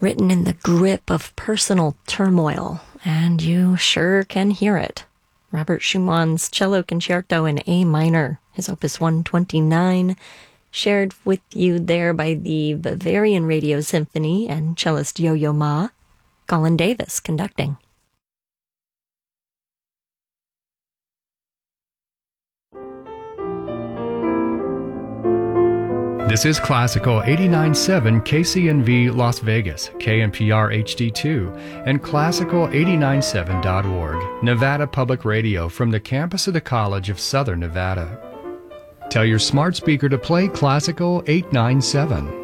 written in the grip of personal turmoil, and you sure can hear it. Robert Schumann's Cello Concerto in A minor, his Opus 129, shared with you there by the Bavarian Radio Symphony and cellist Yo-Yo Ma, Colin Davis conducting. This is Classical 89.7 KCNV Las Vegas, KNPR HD2, and Classical897.org, Nevada Public Radio from the campus of the College of Southern Nevada. Tell your smart speaker to play Classical 897.